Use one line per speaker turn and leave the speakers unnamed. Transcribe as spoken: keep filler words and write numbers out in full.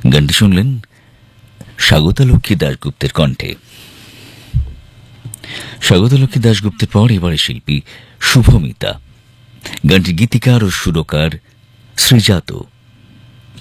গানটি শুনলেন স্বাগতা লক্ষ্মী দাশগুপ্তের কণ্ঠে। স্বাগতা লক্ষ্মী দাশগুপ্তের পর এবারে শিল্পী শুভমিতা। গানটির গীতিকার ও সুরকার শ্রীজাত।